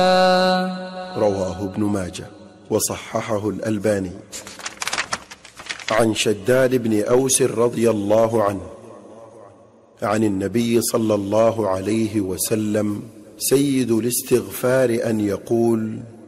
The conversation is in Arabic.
رواه ابن ماجه وصححه الألباني. عن شداد بن أوس رضي الله عنه عن النبي صلى الله عليه وسلم: سيد الاستغفار أن يقول: